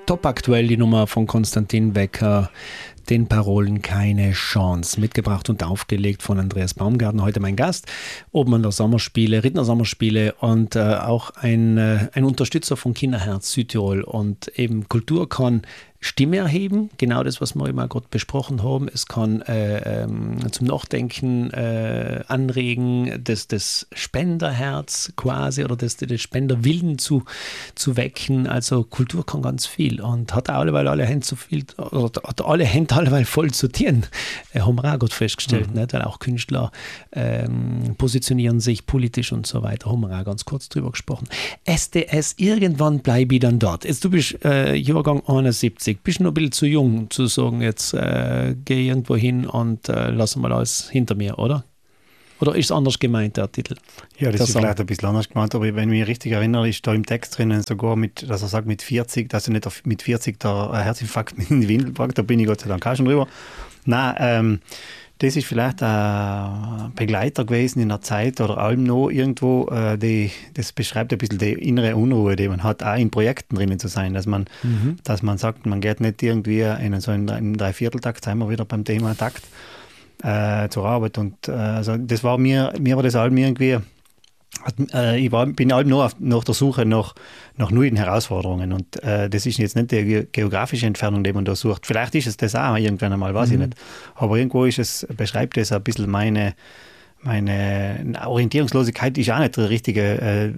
top aktuell die Nummer von Konstantin Wecker, den Parolen keine Chance. Mitgebracht und aufgelegt von Andreas Baumgartner, heute mein Gast. Oben an der Sommerspiele, Rittner Sommerspiele und auch ein Unterstützer von Kinderherz Südtirol. Und eben Kultur kann Stimme erheben, genau das, was wir immer gerade besprochen haben. Es kann zum Nachdenken anregen, das Spenderherz quasi oder das Spenderwillen zu wecken. Also Kultur kann ganz viel und hat auch alle Hände so viel, oder hat alle Hände alleweil voll zu tun. Haben wir auch gerade festgestellt, nicht? Weil auch Künstler positionieren sich politisch und so weiter. Haben wir auch ganz kurz drüber gesprochen. SDS, irgendwann bleibe ich dann dort. Jetzt, du bist Jahrgang 71. Bist du noch ein bisschen zu jung, zu sagen, jetzt gehe irgendwo hin und lass mal alles hinter mir, oder? Oder ist es anders gemeint, der Titel? Ja, das ist vielleicht ein bisschen anders gemeint, aber wenn ich mich richtig erinnere, ist da im Text drinnen sogar, dass er sagt, mit 40, dass er nicht mit 40 der Herzinfarkt in die Windel packt, da bin ich Gott sei Dank auch schon drüber. Nein, das ist vielleicht ein Begleiter gewesen in der Zeit oder allem noch irgendwo, das beschreibt ein bisschen die innere Unruhe, die man hat, auch in Projekten drinnen zu sein, dass man sagt, man geht nicht irgendwie im Dreivierteltakt, sind wir wieder beim Thema Takt, zur Arbeit und also das war mir war das allem irgendwie, bin allem noch nach der Suche nach neuen Herausforderungen und das ist jetzt nicht die geografische Entfernung, die man da sucht. Vielleicht ist es das auch irgendwann einmal, weiß ich nicht. Aber irgendwo beschreibt das ein bisschen meine Orientierungslosigkeit ist auch nicht der richtige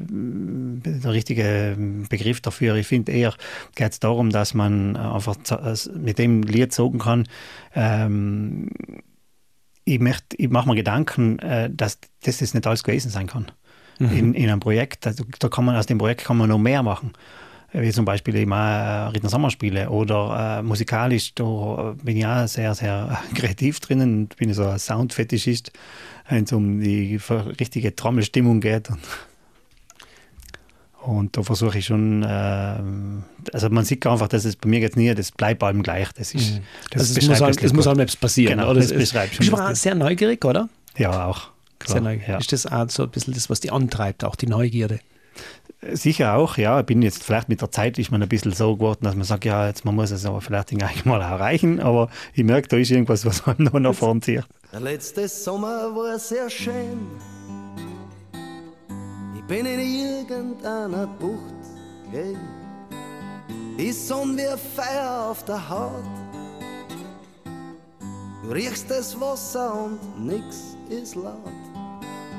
Begriff dafür. Ich finde eher, geht es darum, dass man einfach mit dem Lied sagen kann, ich mache mir Gedanken, dass das nicht alles gewesen sein kann. In einem Projekt. Also, aus dem Projekt kann man noch mehr machen. Wie zum Beispiel eben Rittner Sommerspiele oder musikalisch, da bin ich auch sehr, sehr kreativ drinnen. Bin so ein Soundfetischist, wenn es um die richtige Trommelstimmung geht. Und da versuche ich schon, also man sieht einfach, dass es bei mir jetzt nie, das bleibt allem gleich. Das ist, es muss allem etwas passieren. Genau, oder? Das beschreibt schon. Bist du auch sehr neugierig, oder? Ja, auch. Klar, sehr neugierig. Ja. Ist das auch so ein bisschen das, was dich antreibt, auch die Neugierde? Sicher auch, ja. Ich bin jetzt vielleicht mit der Zeit ist man ein bisschen so geworden, dass man sagt, ja, jetzt man muss es aber vielleicht eigentlich mal erreichen, aber ich merke, da ist irgendwas, was man noch nach vorn zieht. Der letzte Sommer war sehr schön. Ich bin in irgendeiner Bucht gelegen. Die Sonne wie Feuer auf der Haut. Du riechst das Wasser und nix ist laut.